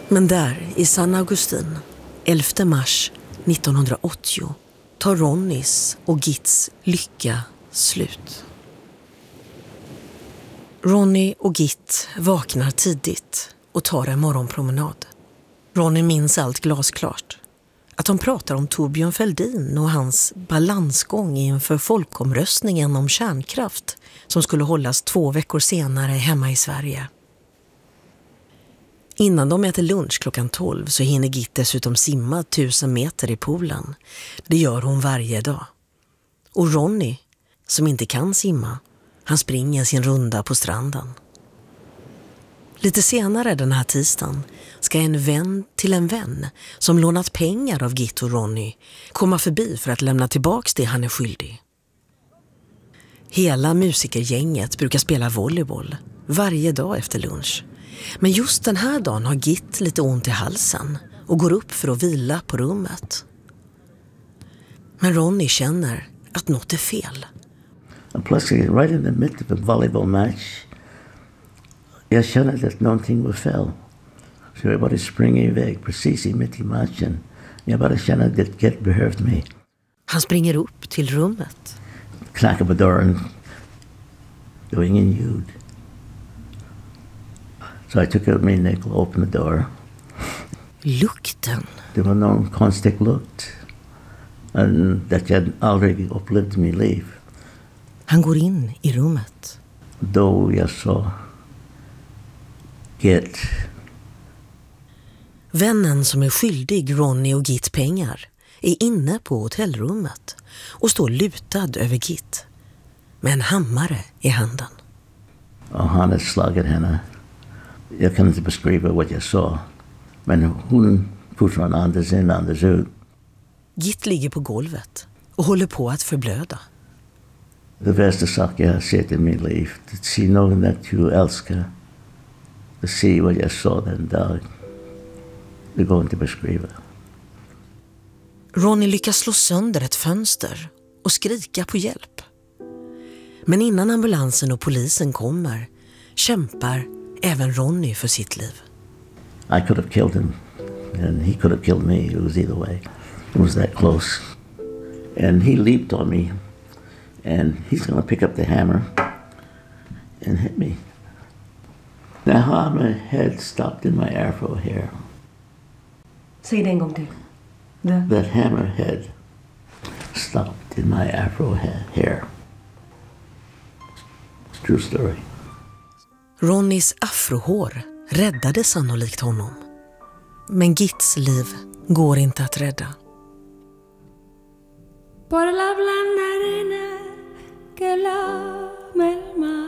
Men där i San Agustin, 11 mars 1980, tar Ronnys och Gits lycka slut. Ronny och Git vaknar tidigt och tar en morgonpromenad. Ronny minns allt glasklart. Att de pratar om Torbjörn Fälldin och hans balansgång inför folkomröstningen om kärnkraft som skulle hållas 2 veckor senare hemma i Sverige. Innan de äter lunch klockan 12 så hinner Git dessutom simma 1000 meter i poolen. Det gör hon varje dag. Och Ronny, som inte kan simma, han springer sin runda på stranden. Lite senare den här tisdagen ska en vän till en vän som lånat pengar av Git och Ronny komma förbi för att lämna tillbaks det han är skyldig. Hela musikergänget brukar spela volleyboll varje dag efter lunch. Men just den här dagen har Git lite ont i halsen och går upp för att vila på rummet. Men Ronny känner att något är fel. And plus, right in the midst of a volleyball match, jag känner att någonting var fel. Så jag bara springer iväg precis i mitt i matchen. Jag bara känner att Git behövde mig. Han springer upp till rummet. Knackar på dörren. Det var ingen ljud. Så jag tog ut min nyckel och öppnade dörren. Lukten. Det var någon konstig lukt. Att jag aldrig upplevt i mitt liv. Han går in i rummet. Då jag såg Git. Vännen som är skyldig Ronny och Git pengar är inne på hotellrummet och står lutad över Git med en hammare i handen. Och han hade slagit henne. Jag kan inte beskriva vad jag såg. Men hon fortfarande andas in, andas ut. Git ligger på golvet och håller på att förblöda. Det värsta sak jag har sett i mitt liv. Att se någon att du älskar. Att se vad jag såg den dag. Det går inte att beskriva. Ronny lyckas slå sönder ett fönster och skrika på hjälp. Men innan ambulansen och polisen kommer kämpar även Ronny för sitt liv. I could have killed him. And he could have killed me. It was either way. It was that close. And he leaped on me. And he's going to pick up the hammer and hit me. The hammer had stopped in my afro hair. Säg det en gång till. That hammer had stopped in my afro hair. It's a true story. Ronnys afrohår räddade sannolikt honom. Men Gits liv går inte att rädda. Por la blanda arena que lame el mar.